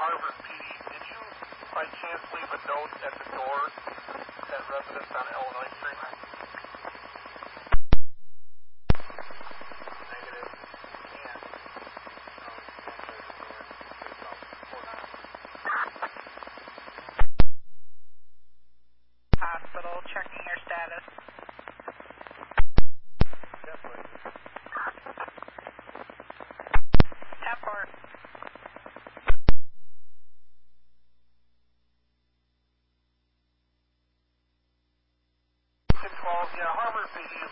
Harvard PD, did you by chance leave a note at the door at residence on Illinois Street?